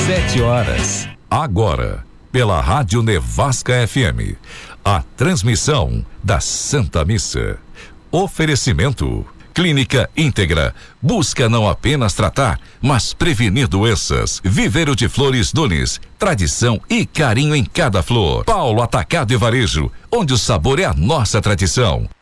7h. Agora, pela Rádio Nevasca FM, a transmissão da Santa Missa. Oferecimento: Clínica Íntegra. Busca não apenas tratar, mas prevenir doenças. Viveiro de Flores Nunes. Tradição e carinho em cada flor. Paulo Atacado e Varejo, onde o sabor é a nossa tradição.